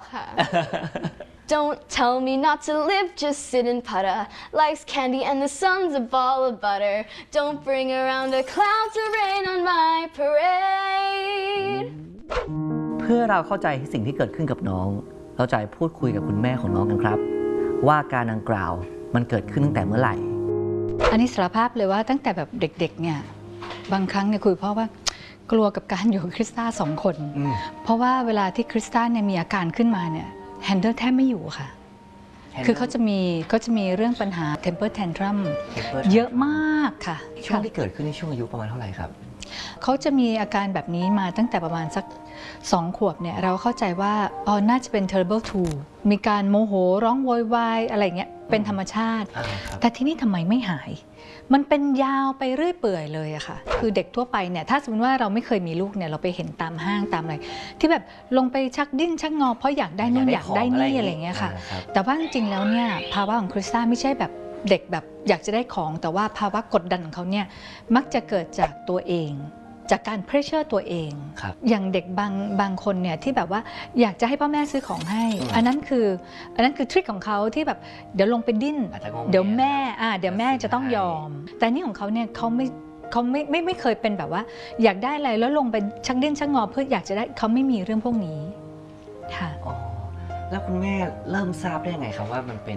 ค่ะ Don't tell me not to live, just sit and putter. Life's candy and the sun's a ball of butter. Don't bring around a cloud to rain on my parade. เพื่อเราเข้าใจสิ่งที่เกิดขึ้นกับน้องเราจะพูดคุยกับคุณแม่ของน้องกันครับว่าการดังกล่าวมันเกิดขึ้นตั้งแต่เมื่อไหร่อันนี้สารภาพเลยว่าตั้งแต่แบบเด็กๆเนี่ยบางครั้งเนี่ยคุยพ่อว่ากลัวกับการอยู่กับคริสต้า2 คนเพราะว่าเวลาที่คริสต้าเนี่ยมีอาการขึ้นมาเนี่ยแฮนเดิลแทบไม่อยู่ค่ะคือเขาจะมีเรื่องปัญหา temper tantrum เยอะมากค่ะช่วงที่เกิดขึ้นในช่วงอายุประมาณเท่าไหร่ครับเขาจะมีอาการแบบนี้มาตั้งแต่ประมาณสัก2 ขวบเนี่ยเราเข้าใจว่าน่าจะเป็น terrible two มีการโมโหร้องโวยวายอะไรเงี้ยเป็นธรรมชาติแต่ที่นี่ทำไมไม่หายมันเป็นยาวไปเรื่อยเปื่อยเลยอะค่ะคือเด็กทั่วไปเนี่ยถ้าสมมติว่าเราไม่เคยมีลูกเนี่ยเราไปเห็นตามห้างตามอะไรที่แบบลงไปชักดิ้นชักงอเพราะอยากได้นู่นอยากได้นี่อะไรเงี้ยค่ะแต่ว่าจริงๆแล้วเนี่ยภาวะของคริสต้าไม่ใช่แบบเด็กแบบอยากจะได้ของแต่ว่าภาวะกดดันของเขาเนี่ยมักจะเกิดจากตัวเองจากการเพรสเชอร์ตัวเองอย่างเด็กบางคนเนี่ยที่แบบว่าอยากจะให้พ่อแม่ซื้อของให้อันนั้นคือทริคของเขาที่แบบเดี๋ยวลงไปดิ้นเดี๋ยวแม่จะต้องยอมแต่นี่ของเขาเนี่ยเขาไม่เคยเป็นแบบว่าอยากได้อะไรแล้วลงไปชักดิ้นชักงอเพื่ออยากจะได้เขาไม่มีเรื่องพวกนี้ค่ะแล้วคุณแม่เริ่มทราบได้ยังไงครับว่ามันเป็น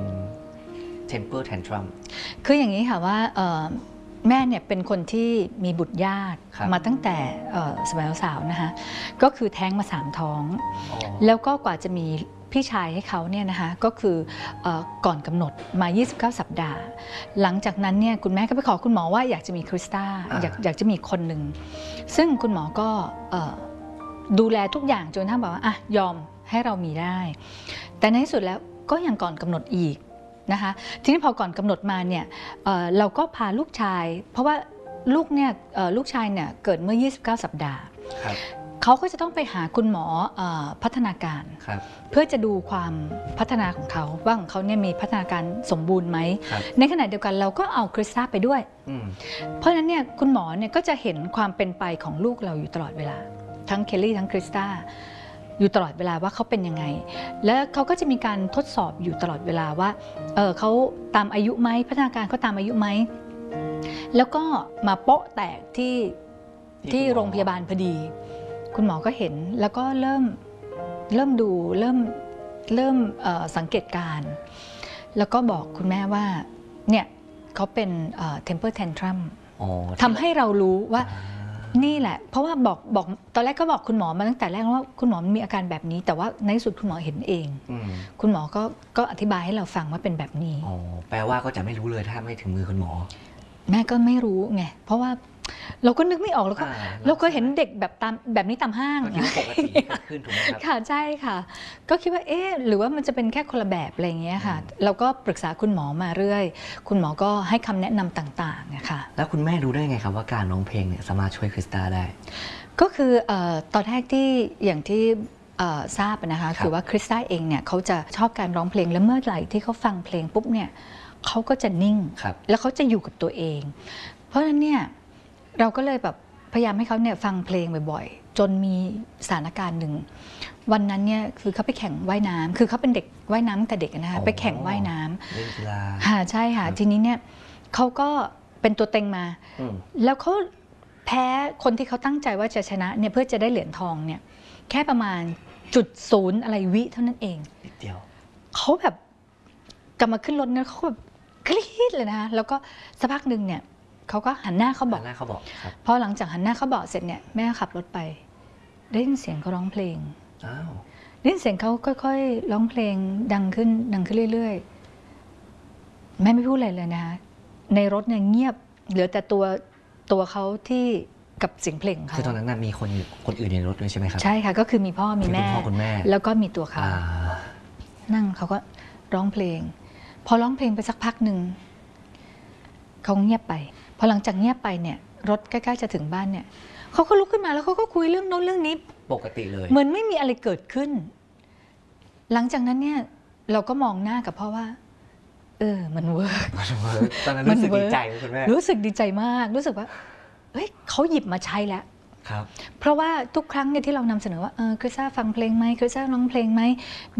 temper tantrum คืออย่างนี้ค่ะว่าแม่เนี่ยเป็นคนที่มีบุตรยากมาตั้งแต่สมัยสาวนะคะก็คือแท้งมา3 ท้องแล้วก็กว่าจะมีพี่ชายให้เขาเนี่ยนะคะก็คือก่อนกำหนดมา29 สัปดาห์หลังจากนั้นเนี่ยคุณแม่ก็ไปขอคุณหมอว่าอยากจะมีคริสต้าอยากจะมีคนหนึ่งซึ่งคุณหมอก็ดูแลทุกอย่างจนทั้งบอกว่ายอมให้เรามีได้แต่ในที่สุดแล้วก็ยังก่อนกำหนดอีกนะคะทีนี้พอก่อนกำหนดมาเนี่ยเราก็พาลูกชายเพราะว่าลูกชายเนี่ยเกิดเมื่อ29 สัปดาห์เขาก็จะต้องไปหาคุณหมอพัฒนาการเพื่อจะดูความพัฒนาของเขาว่าของเขาเนี่ยมีพัฒนาการสมบูรณ์ไหมในขณะเดียวกันเราก็เอาคริสต้าไปด้วยเพราะฉะนั้นเนี่ยคุณหมอเนี่ยก็จะเห็นความเป็นไปของลูกเราอยู่ตลอดเวลาทั้งเคลลี่ทั้งคริสต้าอยู่ตลอดเวลาว่าเขาเป็นยังไงและเขาก็จะมีการทดสอบอยู่ตลอดเวลาว่าเขาตามอายุไหมพัฒนาการเขาตามอายุไหมแล้วก็มาโป๊ะแตกที่โรงพยาบาลพอดีคุณหมอก็เห็นแล้วก็เริ่มดูเริ่มสังเกตการแล้วก็บอกคุณแม่ว่าเนี่ยเขาเป็นtemper tantrum ทำให้เรารู้ว่านี่แหละเพราะว่าบอกตอนแรกก็บอกคุณหมอมาตั้งแต่แรกว่าคุณหมอมีอาการแบบนี้แต่ว่าในที่สุดคุณหมอเห็นเองคุณหมอก็อธิบายให้เราฟังว่าเป็นแบบนี้แปลว่าก็จะไม่รู้เลยถ้าไม่ถึงมือคุณหมอแม่ก็ไม่รู้ไงเพราะว่าเราก็นึกไม่ออกเราก็เห็นเด็กแบบนี้ตามห้างปกติเกิดขึ้นถูกไหมครับค่ะใช่ค่ะก็คิดว่าหรือว่ามันจะเป็นแค่คนละแบบอะไรอย่างเงี้ยค่ะเราก็ปรึกษาคุณหมอมาเรื่อยคุณหมอก็ให้คำแนะนำต่างๆนะคะแล้วคุณแม่รู้ได้ไงครับว่าการร้องเพลงเนี่ยสามารถช่วยคริสต้าได้ก็คือตอนแรกที่อย่างที่ทราบนะคะคือว่าคริสต้าเองเนี่ยเขาจะชอบการร้องเพลงและเมื่อไหร่ที่เขาฟังเพลงปุ๊บเนี่ยเขาก็จะนิ่งแล้วเขาจะอยู่กับตัวเองเพราะฉะนั้นเนี่ยเราก็เลยแบบพยายามให้เขาเนี่ยฟังเพลงบ่อยๆจนมีสถานการณ์หนึ่งวันนั้นเนี่ยคือเขาไปแข่งว่ายน้ำคือเขาเป็นเด็กว่ายน้ำตั้งแต่เด็กนะคะไปแข่งว่ายน้ำเล่นกีฬาใช่ค่ะทีนี้เนี่ยเขาก็เป็นตัวเต็งมาแล้วเขาแพ้คนที่เขาตั้งใจว่าจะชนะเนี่ยเพื่อจะได้เหรียญทองเนี่ยแค่ประมาณ0.0อะไรวิเท่านั้นเองนิดเดียวเขาแบบกลับมาขึ้นรถเนี่ยเขาแบบกรี๊ดเลยนะคะแล้วก็สักพักหนึ่งเนี่ยเขาก็หันหน้าเขาบอกพอหลังจากหันหน้าเขาบอกเสร็จเนี่ยแม่ขับรถไปได้ยินเสียงเขาร้องเพลงได้ยินเสียงเขาค่อยๆร้องเพลงดังขึ้นเรื่อยๆแม่ไม่พูดอะไรเลยนะคะในรถเนี่ยเงียบเหลือแต่ตัวเขาที่กับเสียงเพลงเขาคือตอนนั้นมีคนอื่นในรถด้วยใช่ไหมครับใช่ค่ะก็คือมีพ่อมีแม่แล้วก็มีตัวเขานั่งเขาก็ร้องเพลงพอร้องเพลงไปสักพักหนึ่งเขาเงียบไปพอหลังจากเงียบไปเนี่ยรถใกล้ๆจะถึงบ้านเนี่ยเขาก็ลุกขึ้นมาแล้วเขาก็คุยเรื่องโน้นเรื่องนี้ปกติเลยเหมือนไม่มีอะไรเกิดขึ้นหลังจากนั้นเนี่ยเราก็มองหน้ากับพ่อว่ามันเวิร์กตอนนั้นรู้สึกดีใจคุณแม่รู้สึกดีใจมากรู้สึกว่าเฮ้ยเขาหยิบมาใช้แล้วเพราะว่าทุกครั้งเนี่ยที่เรานำเสนอว่าคริสต้าฟังเพลงไหมคริสต้าร้องเพลงไหม